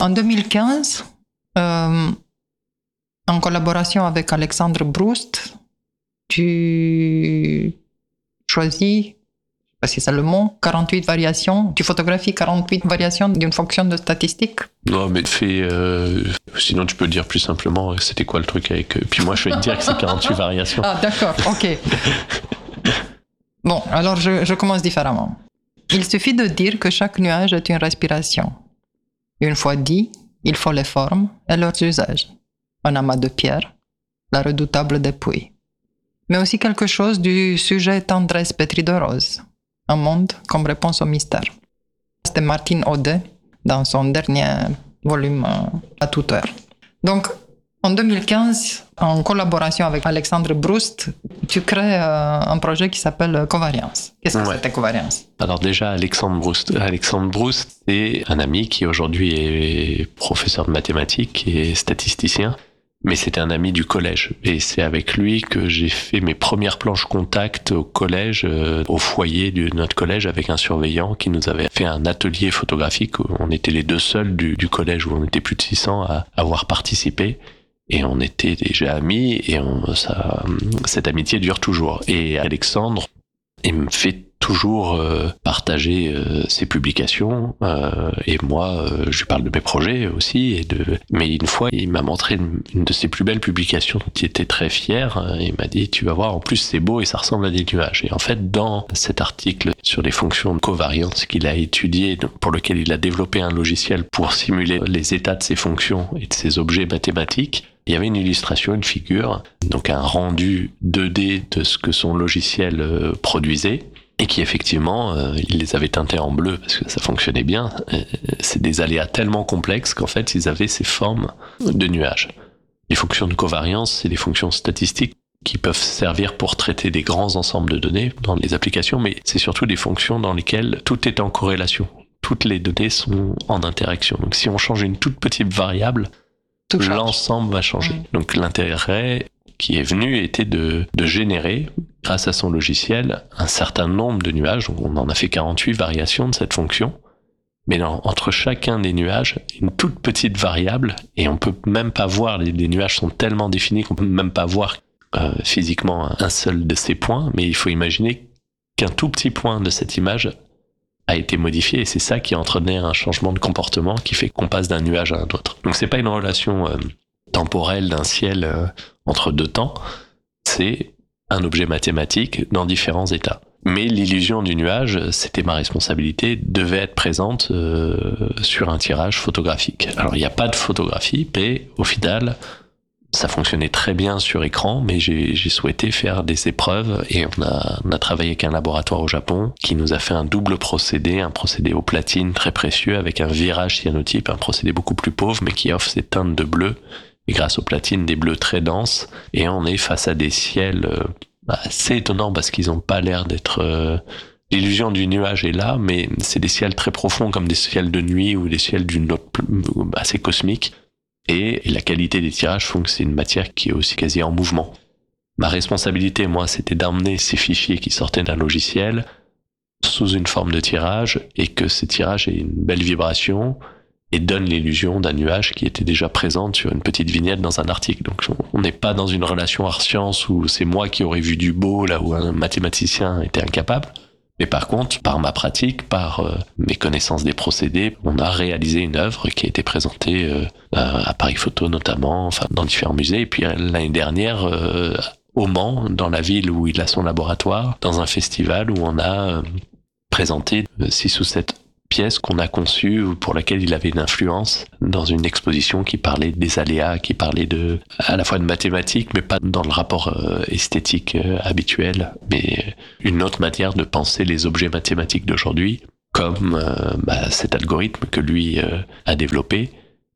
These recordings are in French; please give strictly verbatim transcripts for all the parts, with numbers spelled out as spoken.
En deux mille quinze, euh, en collaboration avec Alexandre Broust, tu choisis, je ne sais pas si c'est le mot, quarante-huit variations, tu photographies quarante-huit variations d'une fonction de statistique. Non, mais fais, euh, sinon tu peux dire plus simplement, c'était quoi le truc avec... Puis moi je vais te dire que c'est quarante-huit variations. Ah d'accord, ok. Bon, alors je, je commence différemment. Il suffit de dire que chaque nuage est une respiration. Une fois dit, il faut les formes et leurs usages. Un amas de pierres, la redoutable dépouille. Mais aussi quelque chose du sujet tendresse pétrie de rose. Un monde comme réponse au mystère. C'était Martine Audet dans son dernier volume à toute heure. Donc, en deux mille quinze, en collaboration avec Alexandre Broust, tu crées euh, un projet qui s'appelle Covariance. Qu'est-ce que ouais. c'était Covariance ? Alors déjà, Alexandre Broust, Alexandre Broust, c'est un ami qui aujourd'hui est professeur de mathématiques et statisticien, mais c'était un ami du collège. Et c'est avec lui que j'ai fait mes premières planches contact au collège, euh, au foyer de notre collège, avec un surveillant qui nous avait fait un atelier photographique où on était les deux seuls du, du collège, où on était plus de six cents à avoir participé. Et on était déjà amis, et on, ça, cette amitié dure toujours. Et Alexandre, il me fait toujours euh, partager euh, ses publications, euh, et moi, euh, je lui parle de mes projets aussi. Et de... Mais une fois, il m'a montré une, une de ses plus belles publications dont il était très fier. Et il m'a dit, tu vas voir, en plus c'est beau et ça ressemble à des nuages. Et en fait, dans cet article sur les fonctions de covariance qu'il a étudié, pour lequel il a développé un logiciel pour simuler les états de ces fonctions et de ces objets mathématiques, il y avait une illustration, une figure, donc un rendu deux D de ce que son logiciel euh, produisait, et qui effectivement, euh, il les avait teintés en bleu parce que ça fonctionnait bien. Euh, c'est des aléas tellement complexes qu'en fait, ils avaient ces formes de nuages. Les fonctions de covariance, c'est des fonctions statistiques qui peuvent servir pour traiter des grands ensembles de données dans les applications, mais c'est surtout des fonctions dans lesquelles tout est en corrélation. Toutes les données sont en interaction. Donc si on change une toute petite variable, tout l'ensemble va changer. Mmh. Donc l'intérêt qui est venu était de, de générer, grâce à son logiciel, un certain nombre de nuages. On en a fait quarante-huit variations de cette fonction. Mais non, entre chacun des nuages, une toute petite variable, et on peut même pas voir, les, les nuages sont tellement définis qu'on peut même pas voir euh, physiquement un seul de ces points, mais il faut imaginer qu'un tout petit point de cette image a été modifié, et c'est ça qui entraînait un changement de comportement qui fait qu'on passe d'un nuage à un autre. Donc c'est pas une relation euh, temporelle d'un ciel euh, entre deux temps, c'est un objet mathématique dans différents états. Mais l'illusion du nuage, c'était ma responsabilité, devait être présente euh, sur un tirage photographique. Alors il n'y a pas de photographie, mais au final, ça fonctionnait très bien sur écran, mais j'ai, j'ai souhaité faire des épreuves, et on a, on a travaillé avec un laboratoire au Japon qui nous a fait un double procédé, un procédé au platine très précieux avec un virage cyanotype, un procédé beaucoup plus pauvre mais qui offre ces teintes de bleu, et grâce au platine des bleus très denses, et on est face à des ciels euh, assez étonnants parce qu'ils n'ont pas l'air d'être... Euh, l'illusion du nuage est là, mais c'est des ciels très profonds comme des ciels de nuit ou des ciels d'une autre assez cosmique. Et la qualité des tirages font que c'est une matière qui est aussi quasi en mouvement. Ma responsabilité, moi, c'était d'emmener ces fichiers qui sortaient d'un logiciel sous une forme de tirage, et que ces tirages aient une belle vibration et donnent l'illusion d'un nuage qui était déjà présente sur une petite vignette dans un article. Donc on n'est pas dans une relation art-science où c'est moi qui aurais vu du beau là où un mathématicien était incapable. Mais par contre, par ma pratique, par euh, mes connaissances des procédés, on a réalisé une œuvre qui a été présentée euh, à Paris Photo notamment, enfin dans différents musées. Et puis l'année dernière, euh, au Mans, dans la ville où il a son laboratoire, dans un festival où on a euh, présenté six ou sept pièces qu'on a conçues ou pour laquelle il avait une influence dans une exposition qui parlait des aléas, qui parlait de à la fois de mathématiques, mais pas dans le rapport euh, esthétique euh, habituel, mais une autre manière de penser les objets mathématiques d'aujourd'hui, comme euh, bah, cet algorithme que lui euh, a développé,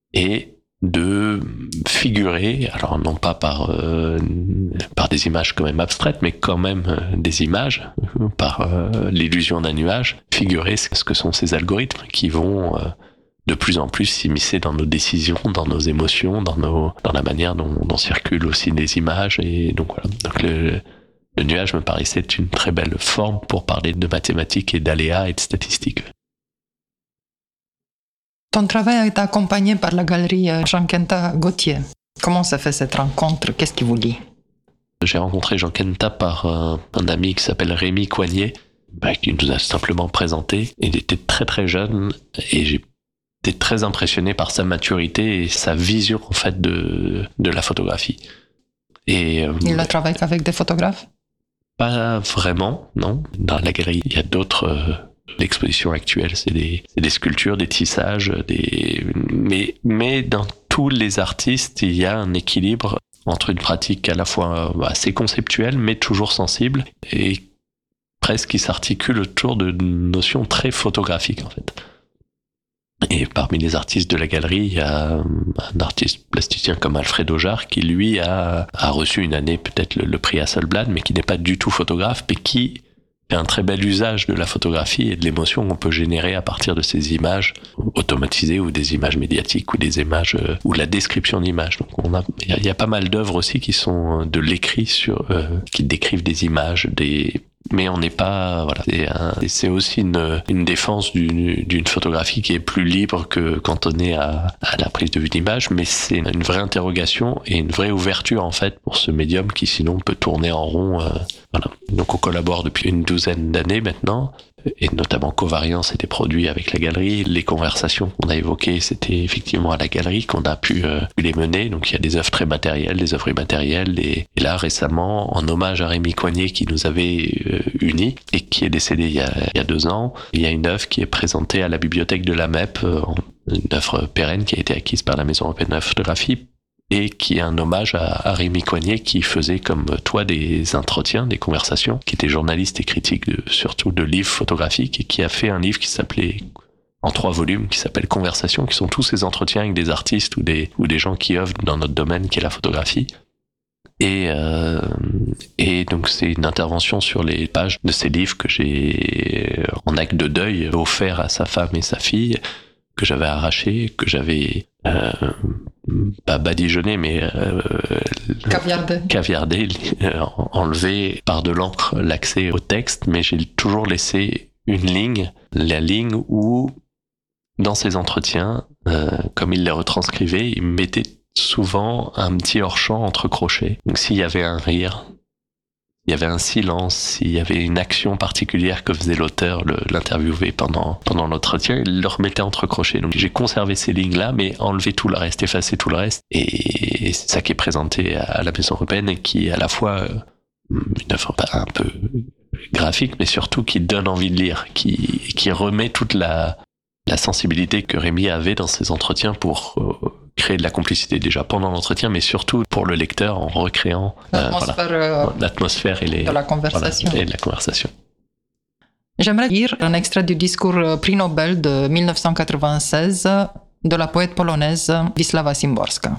et de figurer, alors non pas par euh, par des images quand même abstraites, mais quand même euh, des images, euh, par euh, l'illusion d'un nuage, figurer ce que sont ces algorithmes qui vont euh, de plus en plus s'immiscer dans nos décisions, dans nos émotions, dans nos dans la manière dont, dont circulent aussi les images. Et donc voilà. Donc le, le nuage me paraissait une très belle forme pour parler de mathématiques et d'aléas et de statistiques. Ton travail a été accompagné par la galerie Jean-Kenta Gauthier. Comment s'est fait cette rencontre? Qu'est-ce qui vous lie? J'ai rencontré Jean-Kenta par un, un ami qui s'appelle Rémi Coignet, bah, qui nous a simplement présenté. Il était très très jeune et j'ai été très impressionné par sa maturité et sa vision en fait de, de la photographie. Et, euh, il a travaillé avec des photographes? Pas vraiment, non. Dans la galerie, il y a d'autres... Euh, l'exposition actuelle, c'est des, c'est des sculptures, des tissages, des... Mais, mais dans tous les artistes, il y a un équilibre entre une pratique à la fois assez conceptuelle, mais toujours sensible, et presque qui s'articule autour de notions très photographiques, en fait. Et parmi les artistes de la galerie, il y a un artiste plasticien comme Alfredo Jarre qui, lui, a, a reçu une année peut-être le, le prix Hasselblad, mais qui n'est pas du tout photographe, mais qui fait un très bel usage de la photographie et de l'émotion qu'on peut générer à partir de ces images automatisées ou des images médiatiques ou des images euh, ou la description d'images. Donc on a, il y, y a pas mal d'œuvres aussi qui sont de l'écrit sur, euh, qui décrivent des images, des mais on n'est pas, voilà. C'est, un, c'est aussi une, une défense d'une, d'une photographie qui est plus libre que cantonnée à, à la prise de vue d'image, mais c'est une vraie interrogation et une vraie ouverture en fait pour ce médium qui sinon peut tourner en rond. Euh, voilà. Donc on collabore depuis une douzaine d'années maintenant, et notamment Covariance était produit avec la galerie. Les conversations qu'on a évoquées, c'était effectivement à la galerie qu'on a pu euh, les mener. Donc il y a des œuvres très matérielles, des œuvres immatérielles, et, et là récemment, en hommage à Rémi Coignet qui nous avait euh, unis et qui est décédé il y, a, il y a deux ans, il y a une œuvre qui est présentée à la bibliothèque de la M E P, euh, une œuvre pérenne qui a été acquise par la Maison européenne de la photographie, et qui est un hommage à, à Rémi Coignet qui faisait comme toi des entretiens, des conversations, qui était journaliste et critique de, surtout de livres photographiques, et qui a fait un livre qui s'appelait, en trois volumes, qui s'appelle Conversations, qui sont tous ces entretiens avec des artistes ou des, ou des gens qui œuvrent dans notre domaine qui est la photographie. Et, euh, et donc c'est une intervention sur les pages de ces livres que j'ai, en acte de deuil, offert à sa femme et sa fille, que j'avais arraché, que j'avais euh, pas badigeonné, mais euh, caviardé, caviardé euh, enlevé par de l'encre l'accès au texte, mais j'ai toujours laissé une ligne, la ligne où, dans ces entretiens, euh, comme il les retranscrivait, il mettait souvent un petit hors-champ entre crochets. Donc s'il y avait un rire, il y avait un silence, s'il y avait une action particulière que faisait l'auteur, le, l'interviewé pendant, pendant l'entretien, il le remettait entre crochets. Donc j'ai conservé ces lignes-là, mais enlevé tout le reste, effacé tout le reste. Et c'est ça qui est présenté à la Maison européenne et qui est à la fois une œuvre un peu graphique, mais surtout qui donne envie de lire, qui, qui remet toute la, la sensibilité que Rémi avait dans ses entretiens pour euh, créer de la complicité déjà pendant l'entretien, mais surtout pour le lecteur en recréant euh, l'atmosphère, voilà, euh, l'atmosphère et les, de la conversation. Voilà, et de la conversation. J'aimerais lire un extrait du discours prix Nobel de dix-neuf cent quatre-vingt-seize de la poète polonaise Wisława Szymborska.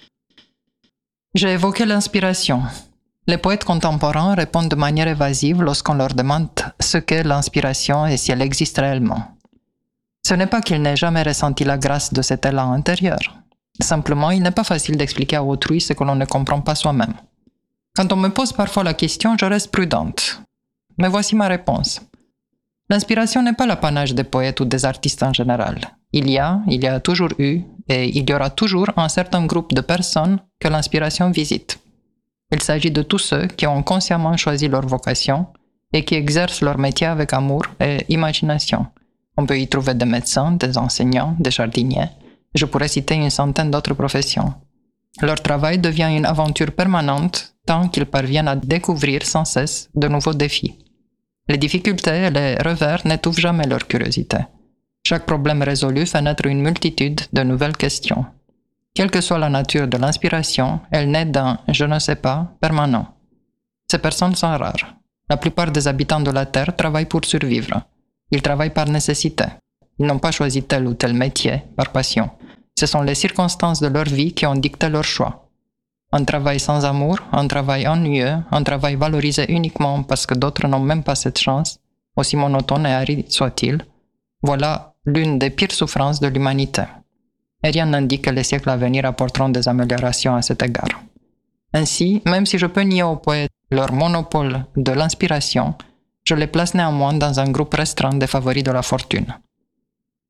J'ai évoqué l'inspiration. Les poètes contemporains répondent de manière évasive lorsqu'on leur demande ce qu'est l'inspiration et si elle existe réellement. Ce n'est pas qu'ils n'aient jamais ressenti la grâce de cet élan intérieur. Simplement, il n'est pas facile d'expliquer à autrui ce que l'on ne comprend pas soi-même. Quand on me pose parfois la question, je reste prudente. Mais voici ma réponse. L'inspiration n'est pas l'apanage des poètes ou des artistes en général. Il y a, il y a toujours eu, et il y aura toujours un certain groupe de personnes que l'inspiration visite. Il s'agit de tous ceux qui ont consciemment choisi leur vocation et qui exercent leur métier avec amour et imagination. On peut y trouver des médecins, des enseignants, des jardiniers. Je pourrais citer une centaine d'autres professions. Leur travail devient une aventure permanente tant qu'ils parviennent à découvrir sans cesse de nouveaux défis. Les difficultés et les revers n'étouffent jamais leur curiosité. Chaque problème résolu fait naître une multitude de nouvelles questions. Quelle que soit la nature de l'inspiration, elle naît d'un « je ne sais pas » permanent. Ces personnes sont rares. La plupart des habitants de la Terre travaillent pour survivre. Ils travaillent par nécessité. Ils n'ont pas choisi tel ou tel métier par passion. Ce sont les circonstances de leur vie qui ont dicté leur choix. Un travail sans amour, un travail ennuyeux, un travail valorisé uniquement parce que d'autres n'ont même pas cette chance, aussi monotone et aride soit-il, voilà l'une des pires souffrances de l'humanité. Et rien n'indique que les siècles à venir apporteront des améliorations à cet égard. Ainsi, même si je peux nier aux poètes leur monopole de l'inspiration, je les place néanmoins dans un groupe restreint des favoris de la fortune.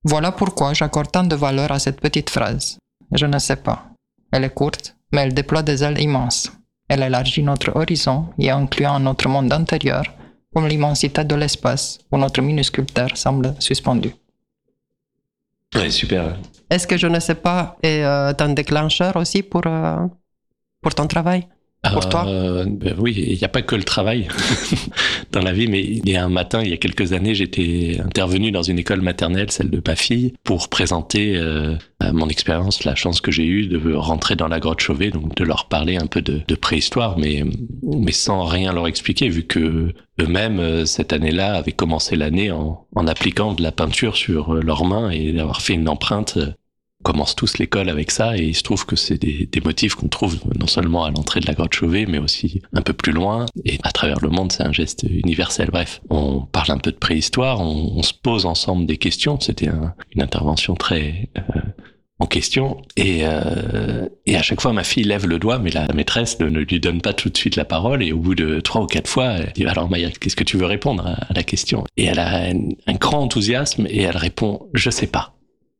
Voilà pourquoi j'accorde tant de valeur à cette petite phrase. Je ne sais pas. Elle est courte, mais elle déploie des ailes immenses. Elle élargit notre horizon et inclut un autre monde intérieur, comme l'immensité de l'espace où notre minuscule Terre semble suspendue. Ouais, super. Est-ce que je ne sais pas est euh, un déclencheur aussi pour, euh, pour ton travail? Pour euh, toi ben oui, il n'y a pas que le travail dans la vie, mais il y a un matin, il y a quelques années, j'étais intervenu dans une école maternelle, celle de ma fille, pour présenter euh, mon expérience, la chance que j'ai eue de rentrer dans la grotte Chauvet, donc de leur parler un peu de, de préhistoire, mais, mais sans rien leur expliquer, vu que eux-mêmes, cette année-là, avaient commencé l'année en, en appliquant de la peinture sur leurs mains et d'avoir fait une empreinte. On commence tous l'école avec ça et il se trouve que c'est des, des motifs qu'on trouve non seulement à l'entrée de la grotte Chauvet mais aussi un peu plus loin et à travers le monde. C'est un geste universel. Bref, on parle un peu de préhistoire, on, on se pose ensemble des questions. C'était un, une intervention très euh, en question et, euh, et à chaque fois ma fille lève le doigt mais la maîtresse ne, ne lui donne pas tout de suite la parole et au bout de trois ou quatre fois elle dit alors Maya, qu'est-ce que tu veux répondre à, à la question? Et elle a un, un grand enthousiasme et elle répond je sais pas.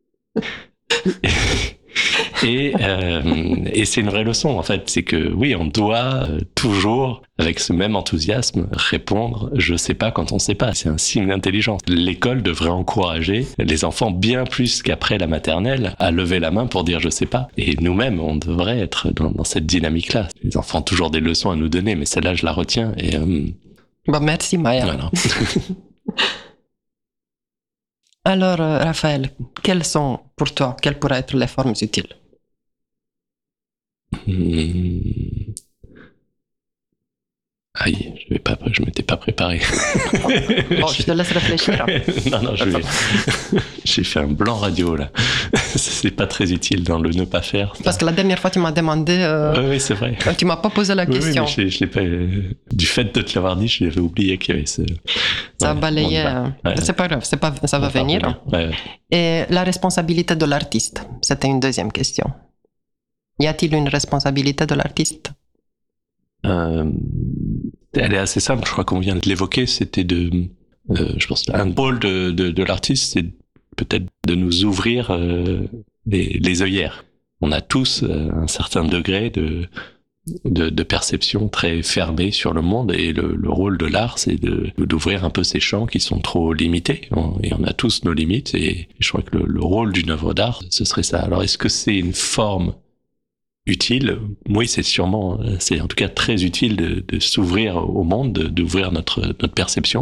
et, euh, et c'est une vraie leçon en fait, c'est que oui, on doit euh, toujours avec ce même enthousiasme répondre je sais pas quand on sait pas. C'est un signe d'intelligence. L'école devrait encourager les enfants bien plus qu'après la maternelle à lever la main pour dire je sais pas. Et nous-mêmes, on devrait être dans, dans cette dynamique-là. Les enfants ont toujours des leçons à nous donner, mais celle-là, je la retiens. Et euh, bon, merci Maya. Voilà. Alors, euh, Raphaël, quelles sont pour toi, quelles pourraient être les formes utiles? Mmh. Aïe, je vais pas, je m'étais pas préparé. Bon, je te laisse réfléchir. non, non, je vais... j'ai fait un blanc radio là. C'est pas très utile dans le ne pas faire. Ça. Parce que la dernière fois, tu m'as demandé. Euh... Oui, oui, c'est vrai. Tu m'as pas posé la oui, question. Oui, mais je, je l'ai pas. Du fait de te l'avoir dit, je l'avais oublié qu'il y avait ce. Ça ouais, balayait. Bon, bah, ouais. C'est pas grave, c'est pas, ça va venir. venir. Ouais, ouais. Et la responsabilité de l'artiste, c'était une deuxième question. Y a-t-il une responsabilité de l'artiste? Euh, elle est assez simple, je crois qu'on vient de l'évoquer, c'était de, euh, je pense, un rôle de, de, de l'artiste, c'est peut-être de nous ouvrir euh, les, les œillères. On a tous euh, un certain degré de, de, de perception très fermée sur le monde et le, le rôle de l'art, c'est de, d'ouvrir un peu ces champs qui sont trop limités. On, et on a tous nos limites et je crois que le, le rôle d'une œuvre d'art, ce serait ça. Alors est-ce que c'est une forme utile? Oui, c'est sûrement, c'est en tout cas très utile de, de s'ouvrir au monde, de, d'ouvrir notre, notre perception.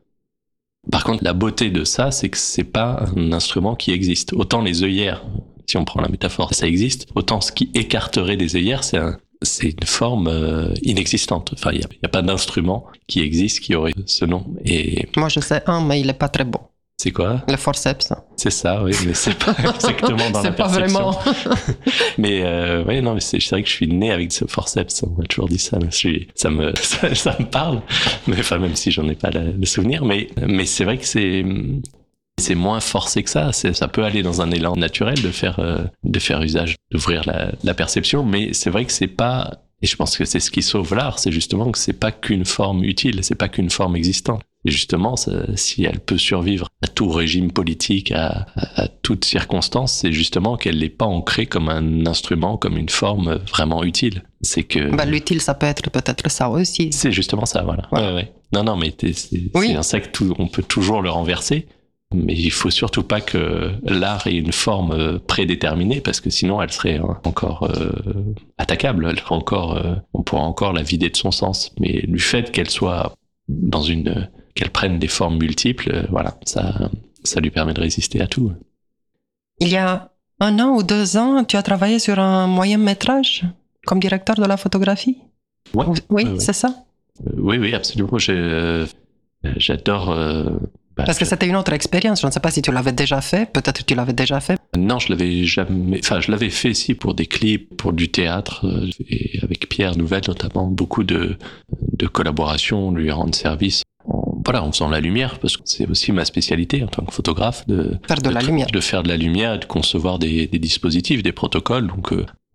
Par contre, la beauté de ça, c'est que c'est pas un instrument qui existe. Autant les œillères, si on prend la métaphore, ça existe, autant ce qui écarterait des œillères, c'est, un, c'est une forme euh, inexistante. Enfin, il n'y a, y a pas d'instrument qui existe qui aurait ce nom. Et moi, je sais un, mais il est pas très beau. C'est quoi? Le forceps. C'est ça, oui, mais c'est pas exactement dans la perception. C'est pas vraiment. mais euh, oui, non, mais c'est, c'est vrai que je suis né avec ce forceps. On m'a toujours dit ça. Mais je suis, ça me, ça, ça me parle. Mais enfin, même si j'en ai pas la, le souvenir, mais mais c'est vrai que c'est c'est moins forcé que ça. C'est, ça peut aller dans un élan naturel de faire euh, de faire usage, d'ouvrir la, la perception. Mais c'est vrai que c'est pas. Et je pense que c'est ce qui sauve l'art, c'est justement que c'est pas qu'une forme utile, c'est pas qu'une forme existante. Et justement, ça, si elle peut survivre à tout régime politique, à, à, à toute circonstance, c'est justement qu'elle n'est pas ancrée comme un instrument, comme une forme vraiment utile. C'est que... Bah, l'utile, ça peut être peut-être ça aussi. C'est justement ça, voilà. Ouais. Ouais, ouais. Non, non, mais c'est, oui. c'est un sac, tout, on peut toujours le renverser. Mais il faut surtout pas que l'art ait une forme prédéterminée parce que sinon elle serait encore euh, attaquable, elle serait encore, euh, on pourrait encore la vider de son sens. Mais du fait qu'elle soit dans une, qu'elle prenne des formes multiples, euh, voilà, ça, ça lui permet de résister à tout. Il y a un an ou deux ans, tu as travaillé sur un moyen métrage comme directeur de la photographie. Ouais, oui, ouais, ouais. C'est ça. Euh, oui, oui, absolument. J'ai, euh, j'adore. Euh, Bah, Parce que c'était une autre expérience. Je ne sais pas si tu l'avais déjà fait. Peut-être que tu l'avais déjà fait. Non, je l'avais jamais. Enfin, je l'avais fait ici pour des clips, pour du théâtre, et avec Pierre Nouvel notamment, beaucoup de de collaborations, lui rendre service. En, voilà, en faisant la lumière, parce que c'est aussi ma spécialité en tant que photographe de faire de, de la lumière, de faire de la lumière, et de concevoir des, des dispositifs, des protocoles. Donc, euh,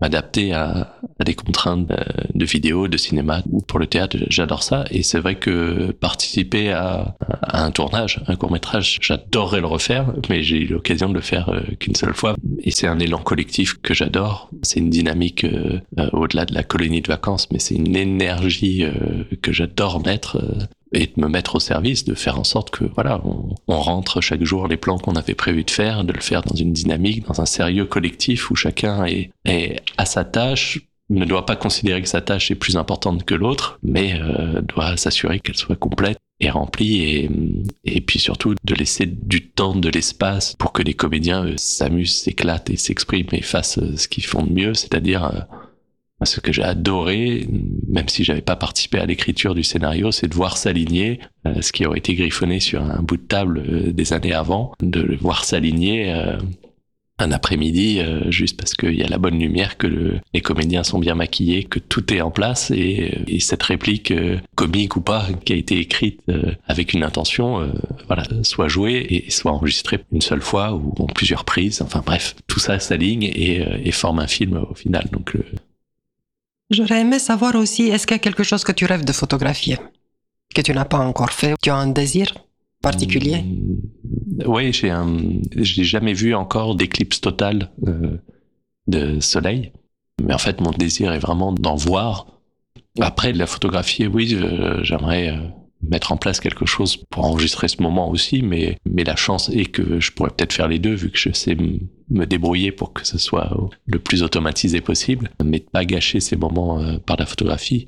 m'adapter à, à des contraintes de, de vidéo, de cinéma ou pour le théâtre, j'adore ça. Et c'est vrai que participer à, à un tournage, un court-métrage, j'adorerais le refaire, mais j'ai eu l'occasion de le faire euh, qu'une seule fois. Et c'est un élan collectif que j'adore. C'est une dynamique euh, euh, au-delà de la colonie de vacances, mais c'est une énergie euh, que j'adore mettre euh, et de me mettre au service, de faire en sorte que voilà, on, on rentre chaque jour les plans qu'on avait prévu de faire, de le faire dans une dynamique, dans un sérieux collectif où chacun est, est à sa tâche, ne doit pas considérer que sa tâche est plus importante que l'autre, mais euh, doit s'assurer qu'elle soit complète et remplie, et, et puis surtout de laisser du temps, de l'espace pour que les comédiens euh, s'amusent, s'éclatent et s'expriment et fassent ce qu'ils font de mieux, c'est-à-dire euh, ce que j'ai adoré, même si j'avais pas participé à l'écriture du scénario, c'est de voir s'aligner euh, ce qui aurait été griffonné sur un bout de table euh, des années avant, de le voir s'aligner euh, un après-midi euh, juste parce qu'il y a la bonne lumière, que le, les comédiens sont bien maquillés, que tout est en place, et, et cette réplique euh, comique ou pas qui a été écrite euh, avec une intention, euh, voilà, soit jouée et soit enregistrée une seule fois ou en plusieurs prises. Enfin bref, tout ça s'aligne et, euh, et forme un film au final. Donc le J'aurais aimé savoir aussi, est-ce qu'il y a quelque chose que tu rêves de photographier, que tu n'as pas encore fait? Tu as un désir particulier? mmh, Oui, j'ai un, j'ai jamais vu encore d'éclipse totale euh, de soleil. Mais en fait, mon désir est vraiment d'en voir. Après, de la photographier, oui, euh, j'aimerais euh, mettre en place quelque chose pour enregistrer ce moment aussi, mais, mais la chance est que je pourrais peut-être faire les deux, vu que je sais m- me débrouiller pour que ce soit le plus automatisé possible, mais de pas gâcher ces moments euh, par la photographie.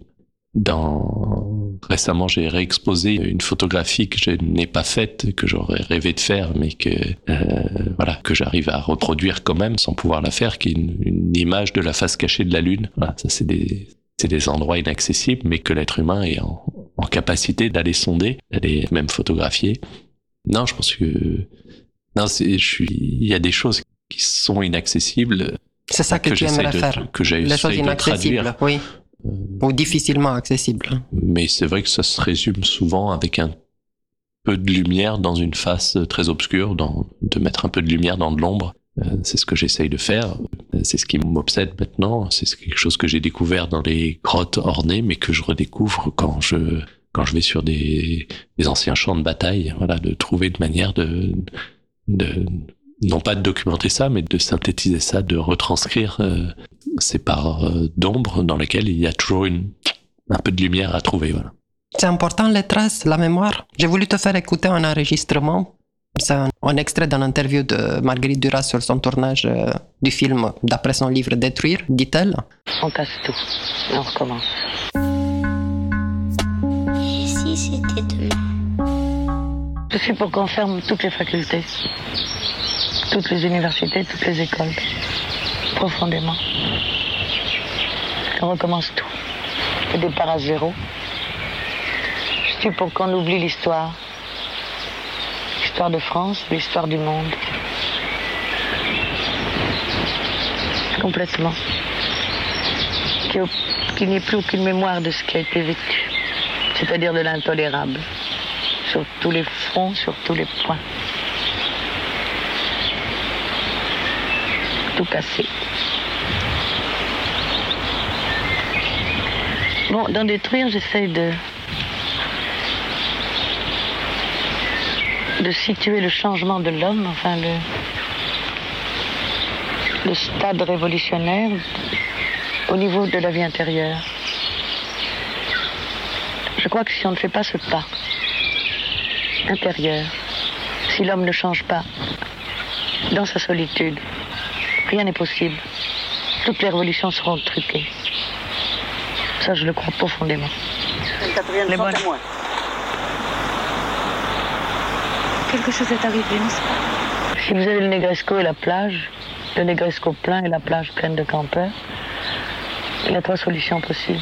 Dans... Récemment, j'ai réexposé une photographie que je n'ai pas faite, que j'aurais rêvé de faire, mais que euh, voilà, que j'arrive à reproduire quand même sans pouvoir la faire, qui est une, une image de la face cachée de la Lune. Voilà, ça c'est des, c'est des endroits inaccessibles, mais que l'être humain est en, en capacité d'aller sonder, d'aller même photographier. Non, je pense que non, c'est, je suis, il y a des choses qui sont inaccessibles. C'est ça que, que tu aimerais de, faire. Que j'ai les choses inaccessibles, oui. Ou difficilement accessible. Mais c'est vrai que ça se résume souvent avec un peu de lumière dans une face très obscure, dans, de mettre un peu de lumière dans de l'ombre. Euh, c'est ce que j'essaye de faire. C'est ce qui m'obsède maintenant. C'est quelque chose que j'ai découvert dans les grottes ornées, mais que je redécouvre quand je, quand je vais sur des, des anciens champs de bataille. Voilà, de trouver une manière de, de, non pas de documenter ça, mais de synthétiser ça, de retranscrire euh, ces parts euh, d'ombre dans lesquelles il y a toujours une, un peu de lumière à trouver. Voilà. C'est important, les traces, la mémoire. J'ai voulu te faire écouter un enregistrement. C'est un, un extrait d'une interview de Marguerite Duras sur son tournage euh, du film d'après son livre Détruire, dit-elle. On casse tout et on recommence. Et si c'était demain? Je suis pour qu'on ferme toutes les facultés, toutes les universités, toutes les écoles, profondément. On recommence tout. Le départ à zéro. Je suis pour qu'on oublie l'histoire. L'histoire de France, l'histoire du monde. Complètement. Qu'il n'y ait plus aucune mémoire de ce qui a été vécu. C'est-à-dire de l'intolérable. Sur tous les fronts, sur tous les points. Tout cassé. Bon, dans Détruire, j'essaye de... de situer le changement de l'homme, enfin le... le stade révolutionnaire au niveau de la vie intérieure. Je crois que si on ne fait pas ce pas intérieur, si l'homme ne change pas dans sa solitude, rien n'est possible. Toutes les révolutions seront truquées. Ça, je le crois profondément. Les bonnes. Quelque chose est arrivé, n'est-ce pas? Si vous avez le Negresco et la plage, le Negresco plein et la plage pleine de campeurs, il y a trois solutions possibles.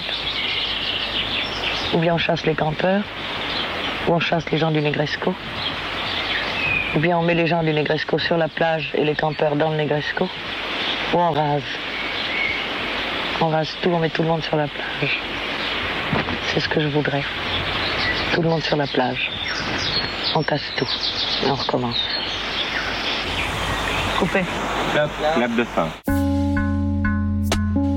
Ou bien on chasse les campeurs, ou on chasse les gens du Negresco, ou bien on met les gens du Negresco sur la plage et les campeurs dans le Negresco, ou on rase. On rase tout, on met tout le monde sur la plage. C'est ce que je voudrais. Tout le monde sur la plage. On casse tout et on recommence. Coupé. Clap, clap de fin.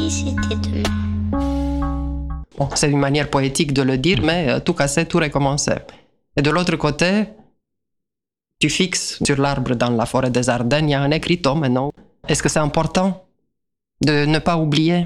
si c'était demain. Bon, c'est une manière poétique de le dire, mais euh, tout casser, tout recommencer. Et de l'autre côté, tu fixes sur l'arbre dans la forêt des Ardennes, il y a un écriteau maintenant. Est-ce que c'est important de ne pas oublier?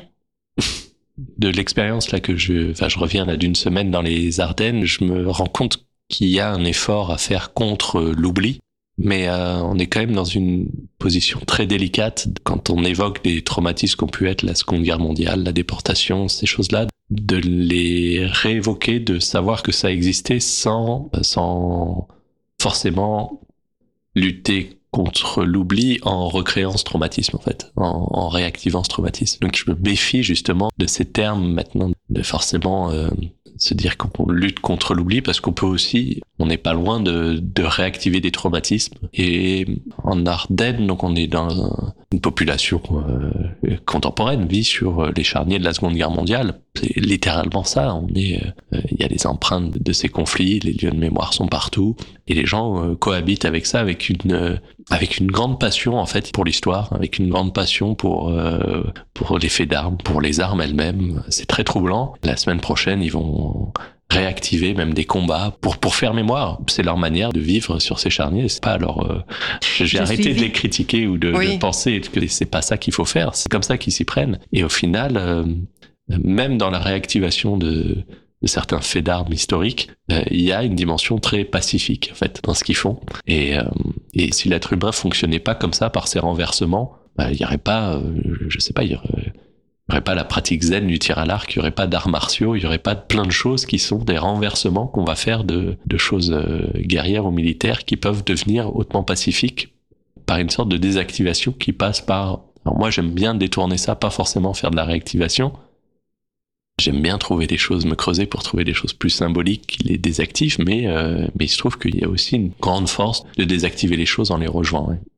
De l'expérience là que je, enfin je reviens là d'une semaine dans les Ardennes, je me rends compte qu'il y a un effort à faire contre l'oubli, mais euh, on est quand même dans une position très délicate quand on évoque des traumatismes qu'ont pu être la Seconde Guerre mondiale, la déportation, ces choses-là, de les réévoquer, de savoir que ça existait sans, sans forcément lutter contre l'oubli en recréant ce traumatisme en fait, en, en réactivant ce traumatisme. Donc je me méfie justement de ces termes maintenant, de forcément euh, se dire qu'on lutte contre l'oubli, parce qu'on peut aussi, on n'est pas loin de, de réactiver des traumatismes. Et en Ardennes, donc on est dans un, une population euh, contemporaine, vit sur les charniers de la Seconde Guerre mondiale. C'est littéralement ça. On est, il euh, y a les empreintes de ces conflits, les lieux de mémoire sont partout, et les gens euh, cohabitent avec ça, avec une euh, avec une grande passion en fait pour l'histoire, avec une grande passion pour euh, pour les faits d'armes, pour les armes elles-mêmes. C'est très troublant. La semaine prochaine, ils vont réactiver même des combats pour pour faire mémoire. C'est leur manière de vivre sur ces charniers. C'est pas leur. Euh, j'ai J'ai arrêté suivi. de les critiquer ou de, oui. de penser que c'est pas ça qu'il faut faire. C'est comme ça qu'ils s'y prennent. Et au final, euh, même dans la réactivation de de certains faits d'armes historiques, euh, il y a une dimension très pacifique en fait dans ce qu'ils font. Et, euh, et si l'être humain fonctionnait pas comme ça par ses renversements, bah, il y aurait pas, euh, je sais pas, il y aurait, il y aurait pas la pratique zen du tir à l'arc, il y aurait pas d'arts martiaux, il y aurait pas de plein de choses qui sont des renversements qu'on va faire de, de choses euh, guerrières ou militaires qui peuvent devenir hautement pacifiques par une sorte de désactivation qui passe par. Alors moi j'aime bien détourner ça, pas forcément faire de la réactivation. J'aime bien trouver des choses, me creuser pour trouver des choses plus symboliques qui les désactivent, mais, euh, mais il se trouve qu'il y a aussi une grande force de désactiver les choses en les rejoignant. Ouais.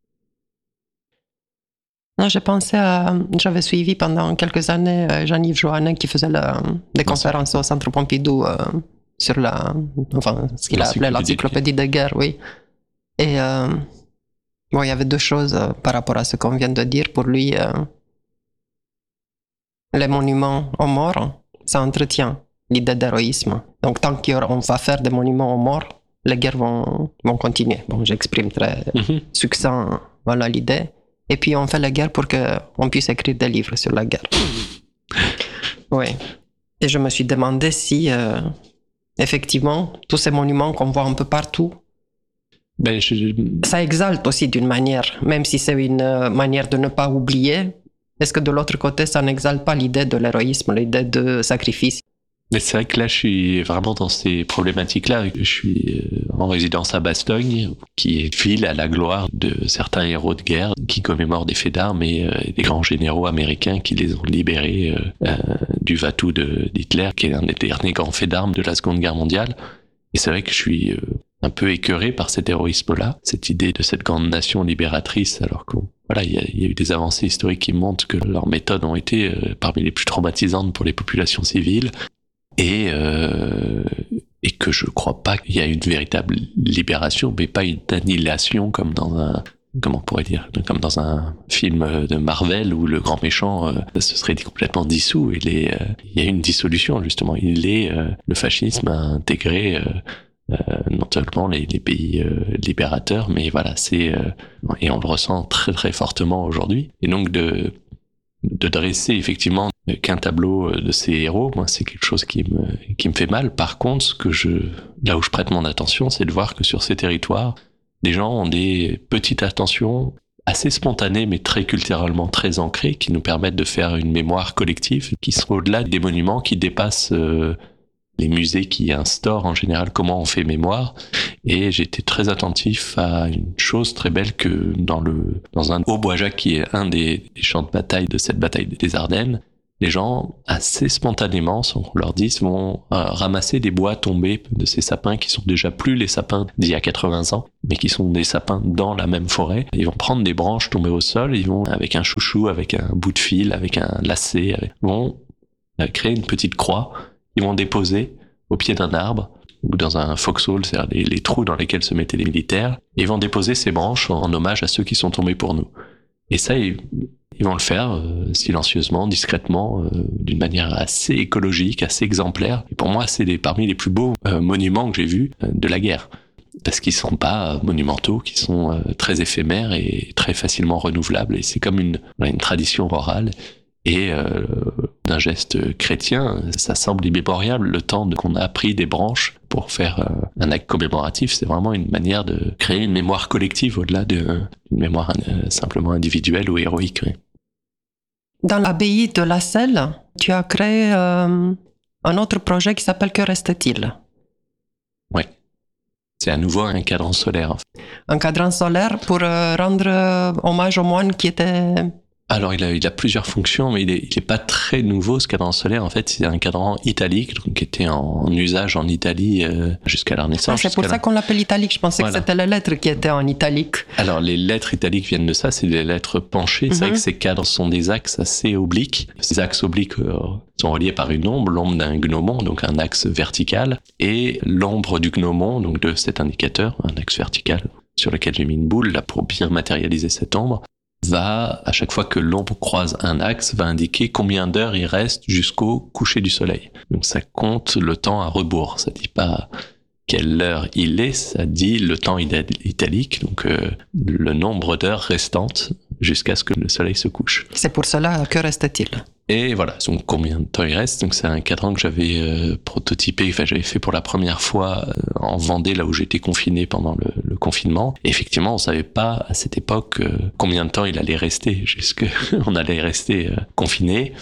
Non, j'ai pensé à... J'avais suivi pendant quelques années euh, Jean-Yves Joannet qui faisait la, des conférences au Centre Pompidou euh, sur la... Enfin, ce qu'il a appelé l'encyclopédie de guerre, oui. Et euh, bon, il y avait deux choses euh, par rapport à ce qu'on vient de dire. Pour lui... Euh, les monuments aux morts, ça entretient l'idée d'héroïsme. Donc, tant qu'on va faire des monuments aux morts, les guerres vont, vont continuer. Bon, j'exprime très mm-hmm. succinct, voilà l'idée. Et puis, on fait la guerre pour qu'on puisse écrire des livres sur la guerre. Oui. Et je me suis demandé si, euh, effectivement, tous ces monuments qu'on voit un peu partout, ben, je... ça exalte aussi d'une manière, même si c'est une manière de ne pas oublier. Est-ce que de l'autre côté, ça n'exalte pas l'idée de l'héroïsme, l'idée de sacrifice? Mais c'est vrai que là, je suis vraiment dans ces problématiques-là. Je suis en résidence à Bastogne, qui est ville à la gloire de certains héros de guerre qui commémorent des faits d'armes et euh, des grands généraux américains qui les ont libérés euh, euh, du Vatou de, d'Hitler, qui est un des derniers grands faits d'armes de la Seconde Guerre mondiale. Et c'est vrai que je suis euh, un peu écœuré par cet héroïsme-là, cette idée de cette grande nation libératrice, alors qu'on Voilà, il y, a, il y a eu des avancées historiques qui montrent que leurs méthodes ont été euh, parmi les plus traumatisantes pour les populations civiles et, euh, et que je crois pas qu'il y a une véritable libération, mais pas une annihilation comme dans un, comment on pourrait dire, comme dans un film de Marvel où le grand méchant euh, se serait complètement dissous. Il, est, euh, il y a une dissolution justement. Il est, euh, le fascisme a intégré euh, Euh, non seulement les, les pays euh, libérateurs, mais voilà, c'est euh, et on le ressent très très fortement aujourd'hui. Et donc de de dresser effectivement qu'un tableau de ces héros, moi c'est quelque chose qui me qui me fait mal. Par contre, ce que je là où je prête mon attention, c'est de voir que sur ces territoires, les gens ont des petites attentions assez spontanées, mais très culturellement très ancrées, qui nous permettent de faire une mémoire collective, qui sont au-delà des monuments, qui dépassent euh, les musées qui instaurent en général comment on fait mémoire. Et j'étais très attentif à une chose très belle que dans le dans un Haut-Boisjacques, qui est un des, des champs de bataille de cette bataille des Ardennes, les gens assez spontanément, sans qu'on leur dise, vont euh, ramasser des bois tombés de ces sapins qui sont déjà plus les sapins d'il y a quatre-vingts ans, mais qui sont des sapins dans la même forêt. Ils vont prendre des branches tombées au sol, ils vont avec un chouchou, avec un bout de fil, avec un lacet, avec, vont euh, créer une petite croix. Ils vont déposer au pied d'un arbre ou dans un foxhole, c'est-à-dire les, les trous dans lesquels se mettaient les militaires, et ils vont déposer ces branches en, en hommage à ceux qui sont tombés pour nous. Et ça, il ils vont le faire euh, silencieusement, discrètement, euh, d'une manière assez écologique, assez exemplaire. Et pour moi, c'est les, parmi les plus beaux euh, monuments que j'ai vus euh, de la guerre. Parce qu'ils sont pas monumentaux, qui sont euh, très éphémères et très facilement renouvelables. Et c'est comme une, une tradition orale. Et euh, d'un geste chrétien, ça semble immémorial. Le temps de, qu'on a pris des branches pour faire euh, un acte commémoratif, c'est vraiment une manière de créer une mémoire collective au-delà d'une mémoire euh, simplement individuelle ou héroïque. Oui. Dans l'abbaye de La Selle, tu as créé euh, un autre projet qui s'appelle Que reste-t-il? Oui. C'est à nouveau un cadran solaire. Un cadran solaire pour euh, rendre euh, hommage aux moines qui étaient... Alors, il a, il a plusieurs fonctions, mais il est, il est pas très nouveau, ce cadran solaire. En fait, c'est un cadran italique, donc, qui était en, en usage en Italie euh, jusqu'à leur naissance. Ah, c'est pour ça qu'on l'appelle italique. Je pensais voilà. que c'était les lettres qui étaient en italique. Alors, les lettres italiques viennent de ça, c'est des lettres penchées. Mm-hmm. C'est vrai que ces cadres sont des axes assez obliques. Ces axes obliques euh, sont reliés par une ombre, l'ombre d'un gnomon, donc un axe vertical, et l'ombre du gnomon, donc de cet indicateur, un axe vertical, sur lequel j'ai mis une boule, là, pour bien matérialiser cette ombre, va, à chaque fois que l'ombre croise un axe, va indiquer combien d'heures il reste jusqu'au coucher du soleil. Donc ça compte le temps à rebours, ça dit pas quelle heure il est, ça dit le temps italique, donc euh, le nombre d'heures restantes jusqu'à ce que le soleil se couche. C'est pour cela, que reste-t-il? Et voilà, donc combien de temps il reste. Donc c'est un cadran que j'avais euh, prototypé, enfin j'avais fait pour la première fois euh, en Vendée, là où j'étais confiné pendant le, le confinement. Et effectivement, on savait pas à cette époque euh, combien de temps il allait rester, jusque on allait rester euh, confiné.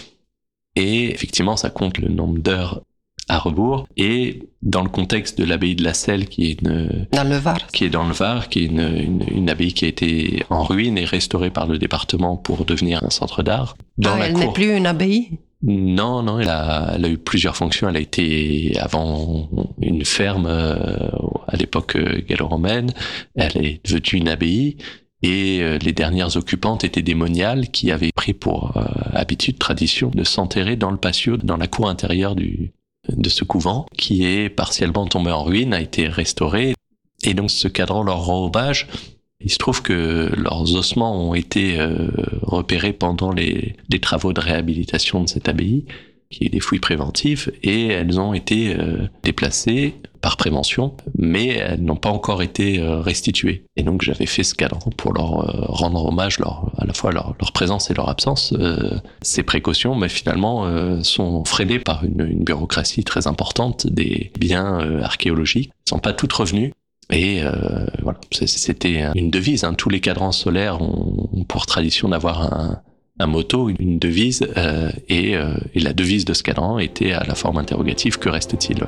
Et effectivement, ça compte le nombre d'heures à rebours. Et dans le contexte de l'abbaye de La Selle, qui est une, dans le Var, qui est dans le Var, qui est une, une, une abbaye qui a été en ruine et restaurée par le département pour devenir un centre d'art. Dans ah, la elle cour... n'est plus une abbaye? Non, non, elle a, elle a eu plusieurs fonctions. Elle a été avant une ferme euh, à l'époque euh, gallo-romaine. Elle est devenue une abbaye. Et euh, les dernières occupantes étaient des moniales qui avaient pris pour euh, habitude, tradition, de s'enterrer dans le patio, dans la cour intérieure du de ce couvent, qui est partiellement tombé en ruine, a été restauré. Et donc ce cadran leur rend hommage. Il se trouve que leurs ossements ont été euh, repérés pendant les, les travaux de réhabilitation de cette abbaye, qui est des fouilles préventives, et elles ont été euh, déplacées par prévention, mais elles n'ont pas encore été euh, restituées. Et donc j'avais fait ce cadran pour leur euh, rendre hommage, leur, à la fois leur, leur présence et leur absence. Euh, ces précautions, mais finalement, euh, sont freinées par une, une bureaucratie très importante des biens euh, archéologiques. Elles ne sont pas toutes revenues. Et euh, voilà, c'était une devise. Hein. Tous les cadrans solaires ont, ont pour tradition d'avoir un, un motto, une devise, euh, et, euh, et la devise de ce cadran était à la forme interrogative, que reste-t-il ?